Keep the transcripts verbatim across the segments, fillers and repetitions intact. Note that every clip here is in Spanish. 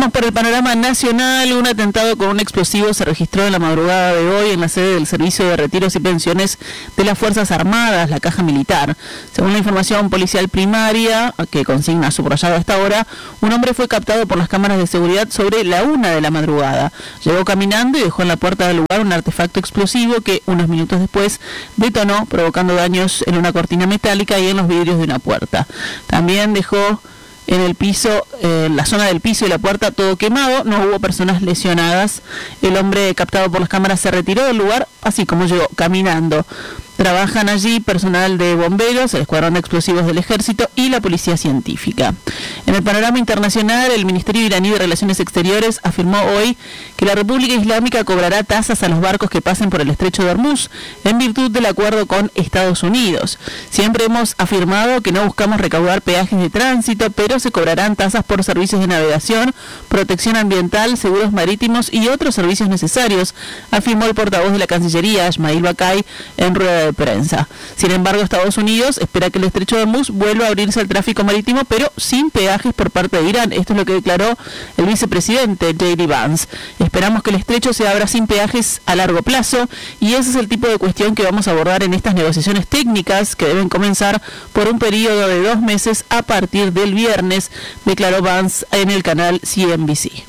Vamos por el panorama nacional. Un atentado con un explosivo se registró en la madrugada de hoy en la sede del Servicio de Retiros y Pensiones de las Fuerzas Armadas, la Caja Militar. Según la información policial primaria, que consigna subrayado a esta hora, un hombre fue captado por las cámaras de seguridad sobre la una de la madrugada. Llegó caminando y dejó en la puerta del lugar un artefacto explosivo que unos minutos después detonó, provocando daños en una cortina metálica y en los vidrios de una puerta. También dejó en el piso, eh, en la zona del piso y la puerta todo quemado. No hubo personas lesionadas. El hombre captado por las cámaras se retiró del lugar, así como llegó caminando. Trabajan allí personal de bomberos, el escuadrón de explosivos del ejército y la policía científica. En el panorama internacional, el Ministerio iraní de Relaciones Exteriores afirmó hoy que la República Islámica cobrará tasas a los barcos que pasen por el estrecho de Hormuz en virtud del acuerdo con Estados Unidos. Siempre hemos afirmado que no buscamos recaudar peajes de tránsito, pero se cobrarán tasas por servicios de navegación, protección ambiental, seguros marítimos y otros servicios necesarios, afirmó el portavoz de la Cancillería, Ismail Bakay, en rueda de prensa. Sin embargo, Estados Unidos espera que el estrecho de Hormuz vuelva a abrirse al tráfico marítimo, pero sin peajes por parte de Irán. Esto es lo que declaró el vicepresidente J D Vance. Esperamos que el estrecho se abra sin peajes a largo plazo, y ese es el tipo de cuestión que vamos a abordar en estas negociaciones técnicas que deben comenzar por un periodo de dos meses a partir del viernes, declaró Vance en el canal C N B C.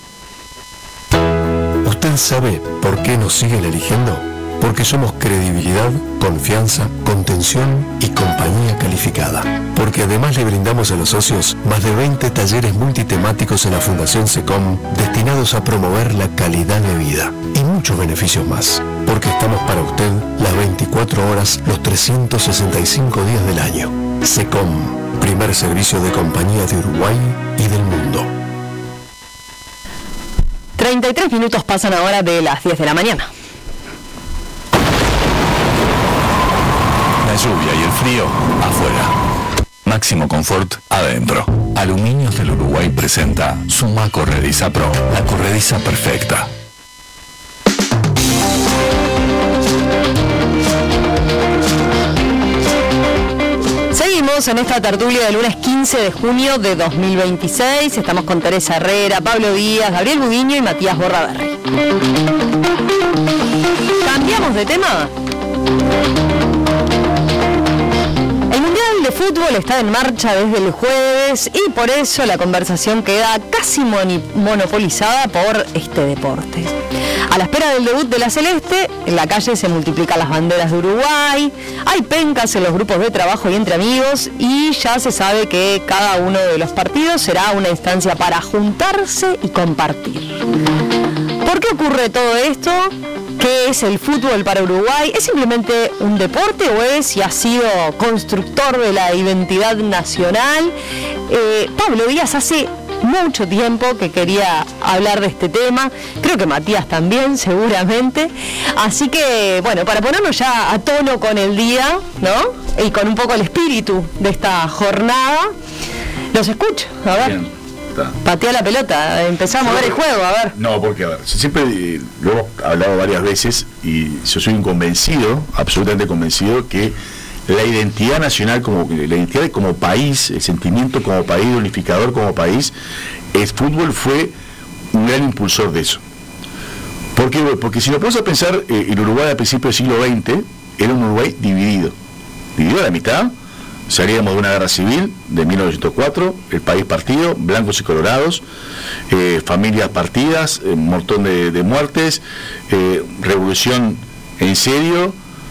¿Usted sabe por qué nos siguen eligiendo? Porque somos credibilidad, confianza, contención y compañía calificada. Porque además le brindamos a los socios más de veinte talleres multitemáticos en la Fundación SECOM destinados a promover la calidad de vida y muchos beneficios más. Porque estamos para usted las veinticuatro horas, los trescientos sesenta y cinco días del año. SECOM, primer servicio de compañía de Uruguay y del mundo. treinta y tres minutos pasan ahora de las diez de la mañana. La lluvia y el frío afuera. Máximo confort adentro. Aluminios del Uruguay presenta Suma Corrediza Pro, la corrediza perfecta. Seguimos en esta tertulia del lunes quince de junio de dos mil veintiséis. Estamos con Teresa Herrera, Pablo Díaz, Gabriel Budiño y Matías Borraberry. ¿Cambiamos de tema? El Mundial de Fútbol está en marcha desde el jueves y por eso la conversación queda casi moni- monopolizada por este deporte. A la espera del debut de la Celeste, en la calle se multiplican las banderas de Uruguay, hay pencas en los grupos de trabajo y entre amigos, y ya se sabe que cada uno de los partidos será una instancia para juntarse y compartir. ¿Por qué ocurre todo esto? ¿Qué es el fútbol para Uruguay? ¿Es simplemente un deporte o es y ha sido constructor de la identidad nacional? Eh, Pablo Díaz hace mucho tiempo que quería hablar de este tema, creo que Matías también, seguramente. Así que, bueno, para ponernos ya a tono con el día, ¿no? Y con un poco el espíritu de esta jornada, los escucho, a ver. Bien. Patea la pelota, empezamos sí, a ver el juego, a ver. No, porque a ver, siempre eh, lo hemos hablado varias veces y yo soy un convencido, absolutamente convencido, que la identidad nacional, como la identidad como país, el sentimiento como país, unificador como país, el fútbol fue un gran impulsor de eso. ¿Por qué? Porque si lo ponemos a pensar, eh, el Uruguay a principios del siglo veinte era un Uruguay dividido, dividido a la mitad. Salíamos de una guerra civil de mil novecientos cuatro, el país partido, blancos y colorados, eh, familias partidas, un eh, montón de, de muertes, eh, revolución en serio,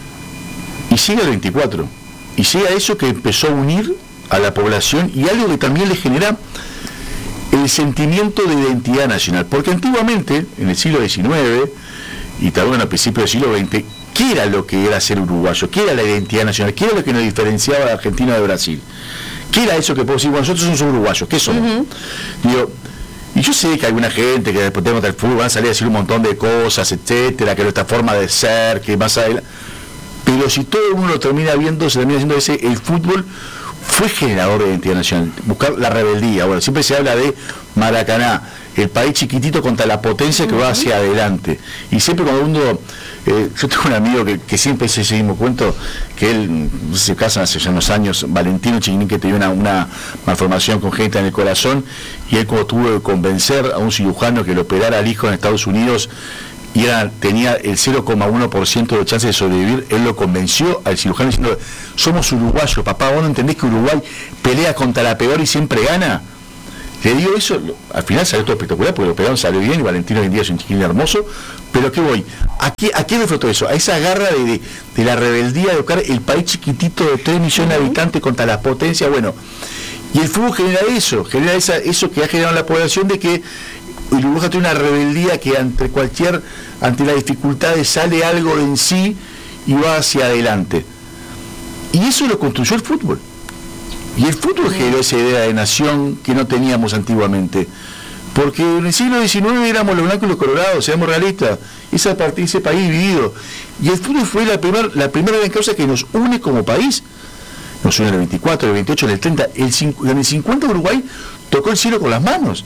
y sigue el veinticuatro, y sigue a eso que empezó a unir a la población y algo que también le genera el sentimiento de identidad nacional, porque antiguamente, en el siglo diecinueve, y también a principios del siglo veinte, ¿qué era lo que era ser uruguayo? ¿Qué era la identidad nacional? ¿Qué era lo que nos diferenciaba de Argentina de Brasil? ¿Qué era eso que podemos decir? Bueno, nosotros somos uruguayos, ¿qué somos? Uh-huh. Digo, y yo sé que alguna gente que después tenemos del fútbol van a salir a decir un montón de cosas, etcétera, que nuestra forma de ser, que más adelante. Pero si todo uno lo termina viendo, se termina diciendo ese, el fútbol fue generador de identidad nacional, buscar la rebeldía. Bueno, siempre se habla de Maracaná, el país chiquitito contra la potencia que va hacia adelante. Y siempre cuando uno, eh, yo tengo un amigo que, que siempre hace ese mismo cuento, que él se casa hace ya unos años, Valentino Chiquinín, que tenía una, una malformación congénita en el corazón, y él como tuvo que convencer a un cirujano que le operara al hijo en Estados Unidos, y era, tenía el cero coma uno por ciento de chance de sobrevivir, él lo convenció al cirujano diciendo, somos uruguayos, papá, ¿vos no entendés que Uruguay pelea contra la peor y siempre gana? Le digo eso, al final salió todo espectacular, porque lo operaron, salió bien, y Valentino hoy en día es un chiquilín hermoso, pero ¿qué voy? ¿A qué, a qué me flotó eso? A esa garra de, de, de la rebeldía de buscar el país chiquitito de tres millones de habitantes contra la potencia, bueno, y el fútbol genera eso, genera esa, eso que ha generado en la población de que el Uruguay tiene una rebeldía que ante cualquier, ante las dificultades sale algo de en sí y va hacia adelante. Y eso lo construyó el fútbol. Y el fútbol generó esa idea de nación que no teníamos antiguamente. Porque en el siglo diecinueve éramos los blancos y los colorados, seamos realistas, esa parte, ese país dividido. Y el fútbol fue la, primer, la primera gran causa que nos une como país. Nos une en el veinticuatro, en el veintiocho, en el treinta. El, en el cincuenta Uruguay tocó el cielo con las manos.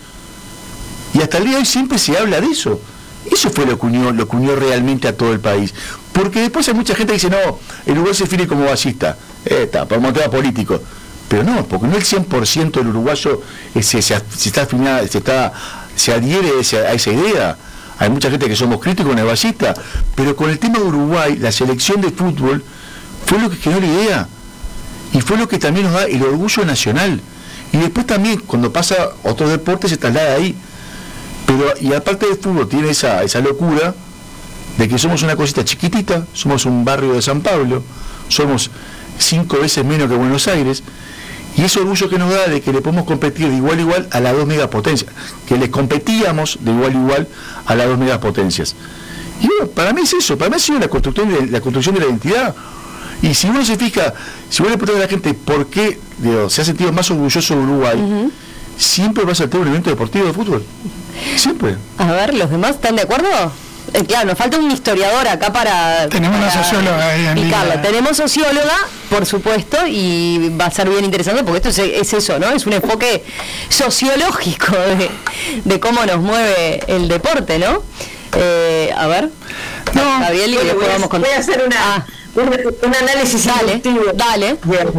Y hasta el día de hoy siempre se habla de eso. Eso fue lo que unió, lo que unió realmente a todo el país. Porque después hay mucha gente que dice, no, el Uruguay se define como ballista. Eh, está, por un tema político. Pero no, porque no el cien por ciento del uruguayo se, se, se está afinada, se, está, se adhiere a esa, a esa idea. Hay mucha gente que somos críticos con el ballista. Pero con el tema de Uruguay, la selección de fútbol fue lo que generó la idea. Y fue lo que también nos da el orgullo nacional. Y después también, cuando pasa otro deporte, se traslada ahí. Pero, y aparte del fútbol tiene esa, esa locura de que somos una cosita chiquitita, somos un barrio de San Pablo, somos cinco veces menos que Buenos Aires, y ese orgullo que nos da de que le podemos competir de igual a igual a las dos megapotencias, que les competíamos de igual a igual a las dos megapotencias. Y bueno, para mí es eso, para mí ha sido la construcción de la, construcción de la identidad. Y si uno se fija, si uno le pregunta a la gente por qué digo, se ha sentido más orgulloso de Uruguay, uh-huh. siempre va a saltar un evento deportivo de fútbol. Siempre. A ver, ¿los demás están de acuerdo? Eh, claro, nos falta un historiador acá para... Tenemos para una socióloga ahí en línea. Tenemos socióloga, por supuesto, y va a ser bien interesante porque esto es, es eso, ¿no? Es un enfoque sociológico de, de cómo nos mueve el deporte, ¿no? Eh, a ver, no, Gabriel, y bueno, después voy, vamos con... voy a hacer una, ah. un, un análisis dale, inductivo. Dale,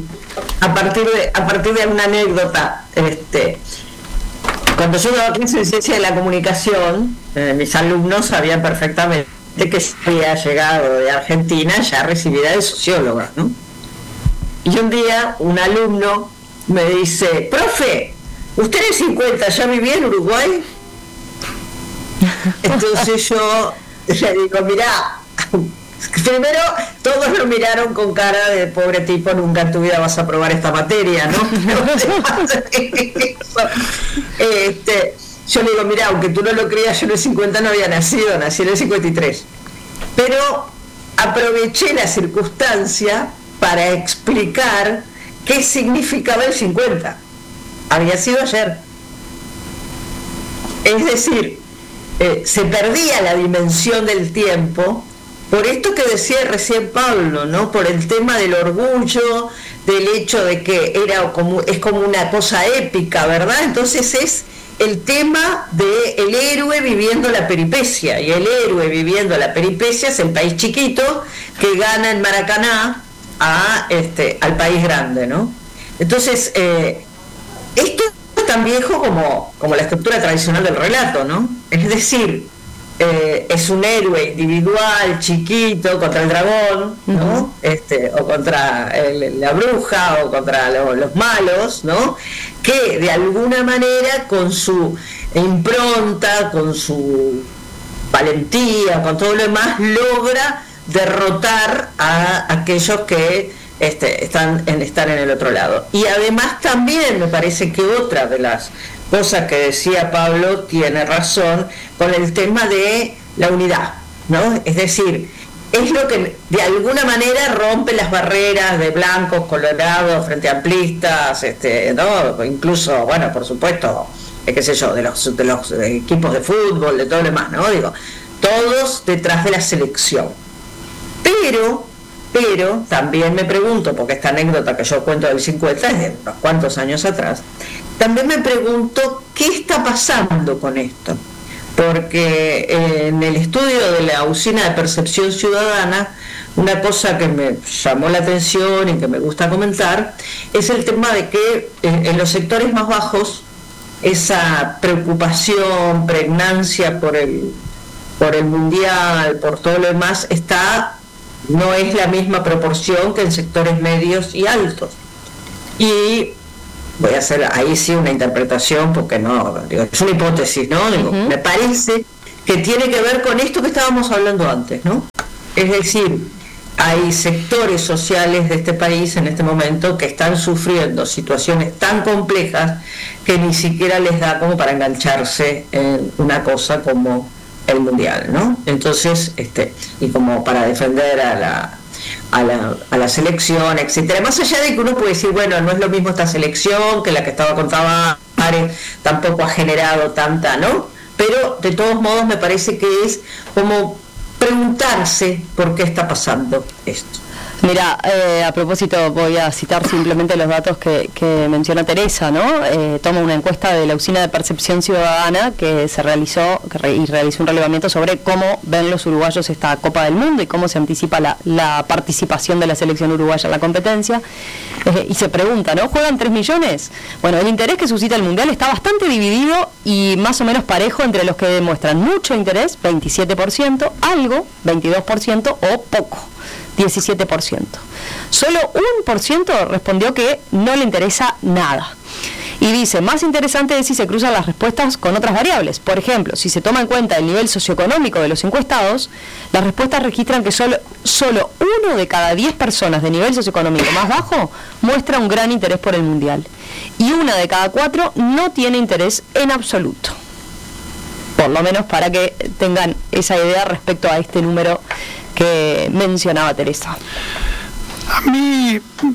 a partir de, a partir de una anécdota, este... Cuando yo daba clases en ciencia de la comunicación, eh, mis alumnos sabían perfectamente que había llegado de Argentina ya recibida de socióloga, ¿no? Y un día un alumno me dice, profe, ¿usted en el cincuenta ya vivía en Uruguay? Entonces yo le digo, mirá, primero todos lo miraron con cara de pobre tipo, nunca en tu vida vas a probar esta materia, ¿no? este, yo le digo, mira, aunque tú no lo creas, yo en el cincuenta no había nacido, nací en el cincuenta y tres, pero aproveché la circunstancia para explicar qué significaba el cincuenta. Había sido ayer. Es decir, eh, se perdía la dimensión del tiempo. Por esto que decía recién Pablo, ¿no? Por el tema del orgullo, del hecho de que era como, es como una cosa épica, ¿verdad? Entonces es el tema del héroe viviendo la peripecia, y el héroe viviendo la peripecia es el país chiquito que gana en Maracaná a, este, al país grande, ¿no? Entonces, eh, esto es tan viejo como, como la estructura tradicional del relato, ¿no? Es decir, Eh, es un héroe individual, chiquito, contra el dragón, ¿no? Uh-huh. Este, o contra el, la bruja, o contra lo, los malos, ¿no? Que de alguna manera con su impronta, con su valentía, con todo lo demás, logra derrotar a aquellos que este, están, en, están en el otro lado. Y además también me parece que otra de las cosa que decía Pablo tiene razón con el tema de la unidad, ¿no? Es decir, es lo que de alguna manera rompe las barreras de blancos, colorados, frente amplistas, este, ¿no? Incluso, bueno, por supuesto, qué sé yo, de los, de los equipos de fútbol, de todo lo demás, ¿no? Digo, todos detrás de la selección. Pero pero también me pregunto, porque esta anécdota que yo cuento del cincuenta es de unos cuantos años atrás, también me pregunto qué está pasando con esto, porque en el estudio de la Usina de Percepción Ciudadana, una cosa que me llamó la atención y que me gusta comentar es el tema de que en los sectores más bajos esa preocupación, pregnancia por el por el mundial, por todo lo demás, está no es la misma proporción que en sectores medios y altos. Y voy a hacer ahí sí una interpretación, porque no, digo, es una hipótesis, ¿no? Digo, uh-huh. Me parece que tiene que ver con esto que estábamos hablando antes, ¿no? Es decir, hay sectores sociales de este país en este momento que están sufriendo situaciones tan complejas que ni siquiera les da como para engancharse en una cosa como el mundial, ¿no? Entonces, este, y como para defender a la, a la, a la selección, etcétera. Más allá de que uno puede decir, bueno, no es lo mismo esta selección que la que estaba con Tavares, tampoco ha generado tanta, ¿no? Pero de todos modos me parece que es como preguntarse por qué está pasando esto. Mira, eh, a propósito voy a citar simplemente los datos que, que menciona Teresa, ¿no? Eh, toma una encuesta de la Usina de Percepción Ciudadana que se realizó que re, y realizó un relevamiento sobre cómo ven los uruguayos esta Copa del Mundo y cómo se anticipa la, la participación de la selección uruguaya en la competencia. Eh, y se pregunta, ¿no? ¿Juegan tres millones? Bueno, el interés que suscita el Mundial está bastante dividido y más o menos parejo entre los que demuestran mucho interés, veintisiete por ciento, algo, veintidós por ciento o poco, diecisiete por ciento. Solo un por ciento respondió que no le interesa nada. Y dice, más interesante es si se cruzan las respuestas con otras variables. Por ejemplo, si se toma en cuenta el nivel socioeconómico de los encuestados, las respuestas registran que solo, solo uno de cada diez personas de nivel socioeconómico más bajo muestra un gran interés por el Mundial. Y una de cada cuatro no tiene interés en absoluto. Por lo menos para que tengan esa idea respecto a este número que mencionaba Teresa. A mí,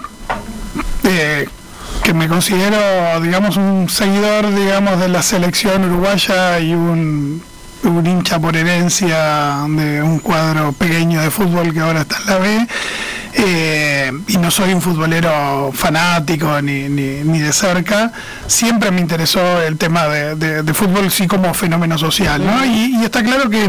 eh, que me considero, digamos, un seguidor, digamos, de la selección uruguaya y un, un hincha por herencia de un cuadro pequeño de fútbol que ahora está en la B, eh, y no soy un futbolero fanático ni, ni, ni de cerca, siempre me interesó el tema de, de, de fútbol sí como fenómeno social, ¿no? Y, y está claro que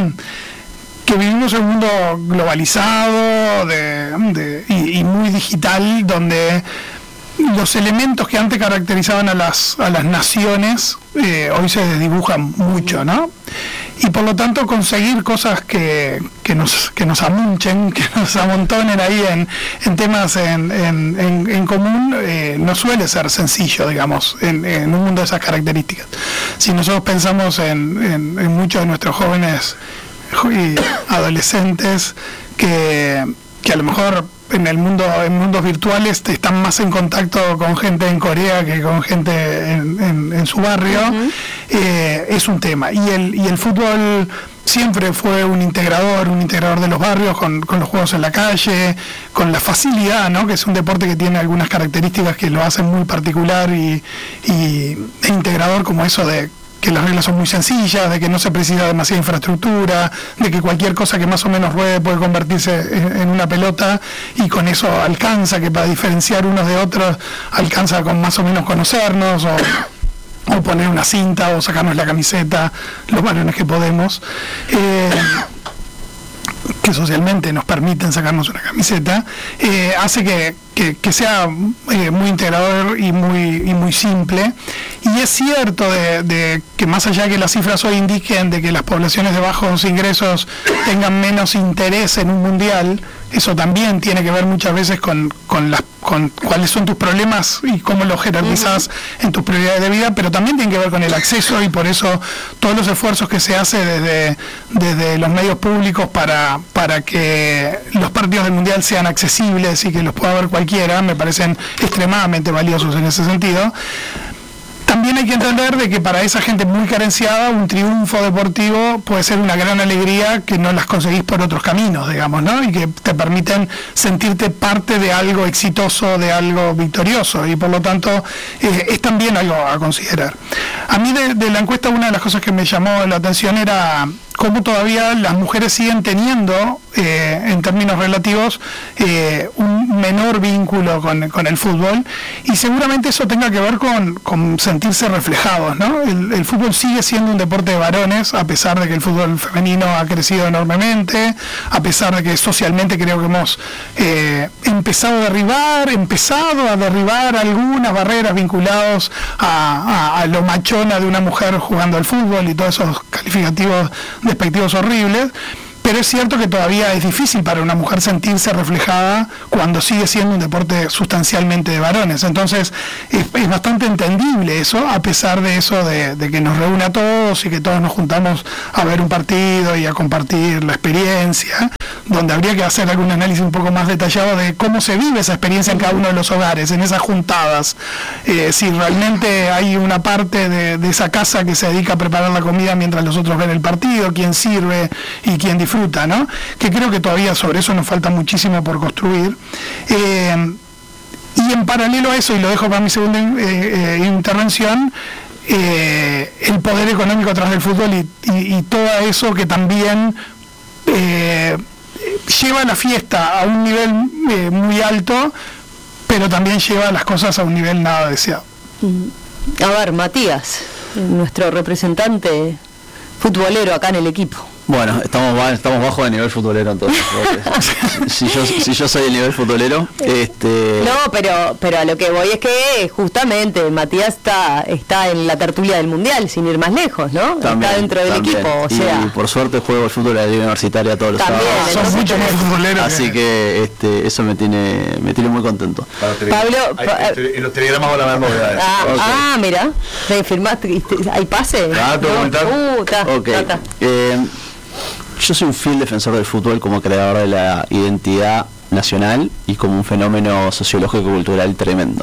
que vivimos en un mundo globalizado de, de, y, y muy digital, donde los elementos que antes caracterizaban a las a las naciones eh, hoy se desdibujan mucho, ¿no? Y por lo tanto conseguir cosas que, que nos que nos amunchen, que nos amontonen ahí en, en temas en, en, en, en común eh, no suele ser sencillo, digamos, en, en un mundo de esas características. Si nosotros pensamos en, en, en muchos de nuestros jóvenes y adolescentes que, que a lo mejor en el mundo en mundos virtuales están más en contacto con gente en Corea que con gente en, en, en su barrio, uh-huh. eh, es un tema. Y el, y el fútbol siempre fue un integrador, un integrador de los barrios con, con los juegos en la calle, con la facilidad, ¿no? Que es un deporte que tiene algunas características que lo hacen muy particular y, y e integrador, como eso de que las reglas son muy sencillas, de que no se precisa demasiada infraestructura, de que cualquier cosa que más o menos ruede puede convertirse en, en una pelota y con eso alcanza, que para diferenciar unos de otros alcanza con más o menos conocernos o, o poner una cinta o sacarnos la camiseta, los varones que podemos, eh, que socialmente nos permiten sacarnos una camiseta, eh, hace que, que, que sea eh, muy integrador y muy y muy simple. Y es cierto de, de que más allá de que las cifras hoy indiquen de que las poblaciones de bajos ingresos tengan menos interés en un mundial, eso también tiene que ver muchas veces con, con, las, con cuáles son tus problemas y cómo los jerarquizas uh-huh. en tus prioridades de vida, pero también tiene que ver con el acceso, y por eso todos los esfuerzos que se hacen desde, desde los medios públicos para, para que los partidos del mundial sean accesibles y que los pueda ver cualquiera, me parecen extremadamente valiosos en ese sentido. También hay que entender de que para esa gente muy carenciada un triunfo deportivo puede ser una gran alegría que no las conseguís por otros caminos, digamos, ¿no? Y que te permiten sentirte parte de algo exitoso, de algo victorioso, y por lo tanto eh, es también algo a considerar. A mí de, de la encuesta una de las cosas que me llamó la atención era cómo todavía las mujeres siguen teniendo, eh, en términos relativos, eh, un menor vínculo con, con el fútbol, y seguramente eso tenga que ver con, con sentirse reflejados, ¿no? El, el fútbol sigue siendo un deporte de varones, a pesar de que el fútbol femenino ha crecido enormemente, a pesar de que socialmente creo que hemos eh, empezado a derribar, empezado a derribar algunas barreras vinculadas a, a, a lo machona de una mujer jugando al fútbol y todos esos calificativos despectivos horribles. Pero es cierto que todavía es difícil para una mujer sentirse reflejada cuando sigue siendo un deporte sustancialmente de varones. Entonces es, es bastante entendible eso, a pesar de eso de, de que nos reúne a todos y que todos nos juntamos a ver un partido y a compartir la experiencia, donde habría que hacer algún análisis un poco más detallado de cómo se vive esa experiencia en cada uno de los hogares, en esas juntadas. Eh, si realmente hay una parte de, de esa casa que se dedica a preparar la comida mientras los otros ven el partido, quién sirve y quién disfruta, ¿no? Que creo que todavía sobre eso nos falta muchísimo por construir. Eh, y en paralelo a eso, y lo dejo para mi segunda eh, eh, intervención, eh, el poder económico atrás del fútbol y, y, y todo eso que también eh, lleva la fiesta a un nivel eh, muy alto, pero también lleva las cosas a un nivel nada deseado. A ver, Matías, nuestro representante futbolero acá en el equipo. Bueno, estamos estamos bajo de nivel futbolero entonces. si yo si yo soy el nivel futbolero, este No, pero pero a lo que voy es que justamente Matías está está en la tertulia del Mundial, sin ir más lejos, ¿no? También, está dentro del también. equipo, o y, sea. Y por suerte juego el fútbol de la Liga Universitaria todos los También, sábados. Son entonces, mucho más futboleros. Así que, que este eso me tiene me tiene muy contento. Pablo, En los telegramas van a ver novedades. Ah, Okay. ah, mira, ¿te firmaste? ¿Hay pase? Ah, te voy a comentar. Uh, ta, Ok. ta, ta. Eh, yo soy un fiel defensor del fútbol como creador de la identidad nacional y como un fenómeno sociológico y cultural tremendo.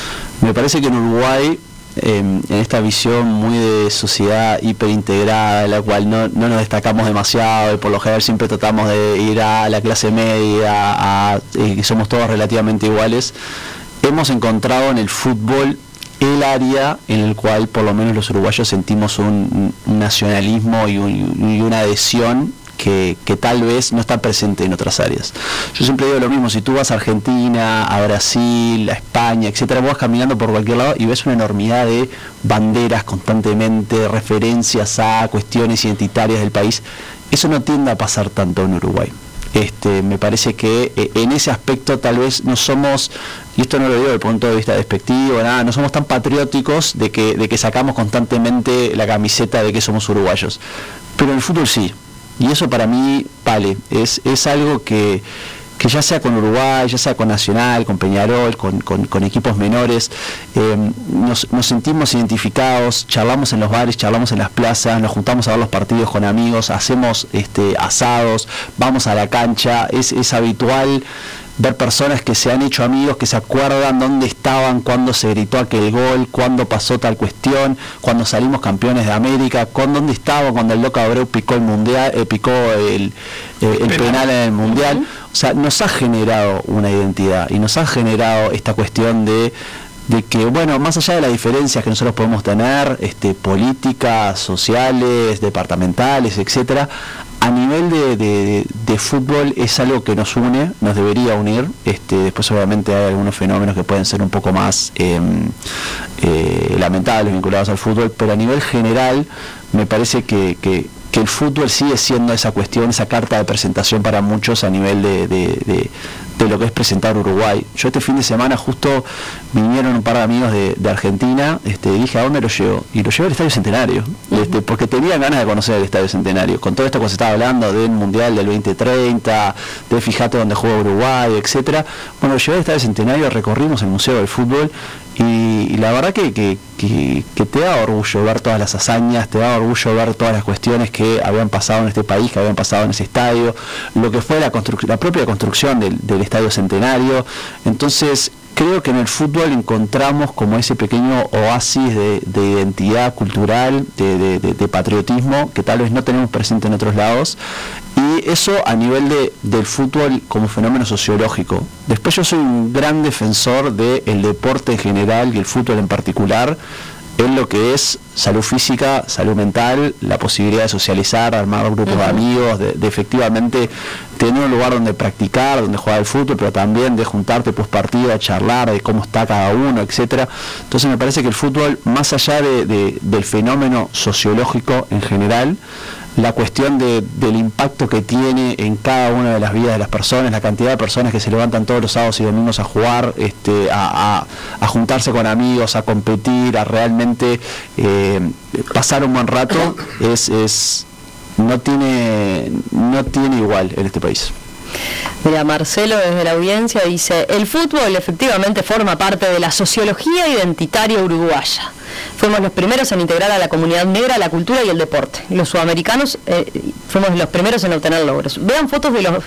Me parece que en Uruguay, eh, en esta visión muy de sociedad hiperintegrada, en la cual no, no nos destacamos demasiado y por lo general siempre tratamos de ir a la clase media, a, eh, que somos todos relativamente iguales, hemos encontrado en el fútbol el área en el cual por lo menos los uruguayos sentimos un, un nacionalismo y, un, y una adhesión que, que tal vez no está presente en otras áreas. Yo siempre digo lo mismo, si tú vas a Argentina, a Brasil, a España, etcétera, vos vas caminando por cualquier lado y ves una enormidad de banderas constantemente, referencias a cuestiones identitarias del país. Eso no tiende a pasar tanto en Uruguay. Este, me parece que eh, en ese aspecto tal vez no somos, y esto no lo digo desde el punto de vista despectivo, nada, no somos tan patrióticos de que, de que sacamos constantemente la camiseta de que somos uruguayos, pero en el fútbol sí, y eso para mí vale, es, es algo que, que ya sea con Uruguay, ya sea con Nacional, con Peñarol, con, con, con equipos menores, eh, nos, nos sentimos identificados, charlamos en los bares, charlamos en las plazas, nos juntamos a ver los partidos con amigos, hacemos este, asados, vamos a la cancha, es, es habitual ver personas que se han hecho amigos, que se acuerdan dónde estaban, cuándo se gritó aquel gol, cuándo pasó tal cuestión, cuando salimos campeones de América, con dónde estaban cuando el Loco Abreu picó el mundial, eh, picó el, eh, el penal en el mundial. O sea, nos ha generado una identidad y nos ha generado esta cuestión de de que, bueno, más allá de las diferencias que nosotros podemos tener, este, políticas, sociales, departamentales, etcétera, a nivel de, de, de fútbol es algo que nos une, nos debería unir. Este, después obviamente hay algunos fenómenos que pueden ser un poco más eh, eh, lamentables vinculados al fútbol, pero a nivel general me parece que, que, que el fútbol sigue siendo esa cuestión, esa carta de presentación para muchos a nivel de, de, de de lo que es presentar Uruguay. Yo este fin de semana justo vinieron un par de amigos de, de Argentina, este, dije, ¿a dónde lo llevo? Y lo llevé al Estadio Centenario, uh-huh. este, porque tenía ganas de conocer el Estadio Centenario, con todo esto que se estaba hablando del Mundial del veinte treinta, de fíjate dónde juega Uruguay, etcétera. Bueno, lo llevé al Estadio Centenario, recorrimos el Museo del Fútbol, y, y la verdad que, que, que, que te da orgullo ver todas las hazañas, te da orgullo ver todas las cuestiones que habían pasado en este país, que habían pasado en ese estadio, lo que fue la, constru- la propia construcción del, del Estadio Centenario. Entonces creo que en el fútbol encontramos como ese pequeño oasis de, de identidad cultural, de, de, de, de patriotismo que tal vez no tenemos presente en otros lados, y eso a nivel de, del fútbol como fenómeno sociológico. Después yo soy un gran defensor del deporte en general y el fútbol en particular, en lo que es salud física, salud mental, la posibilidad de socializar, armar grupos uh-huh. de amigos, de, de efectivamente tener un lugar donde practicar, donde jugar al fútbol, pero también de juntarte post partido a charlar de cómo está cada uno, etcétera. Entonces me parece que el fútbol, más allá de, de, del fenómeno sociológico en general, la cuestión de, del impacto que tiene en cada una de las vidas de las personas, la cantidad de personas que se levantan todos los sábados y domingos a jugar, este, a, a, a juntarse con amigos, a competir, a realmente eh, pasar un buen rato, es, es no tiene no tiene igual en este país. Mira, Marcelo desde la audiencia dice: el fútbol efectivamente forma parte de la sociología identitaria uruguaya. Fuimos los primeros en integrar a la comunidad negra, la cultura y el deporte. Los sudamericanos eh, fuimos los primeros en obtener logros. Vean fotos de los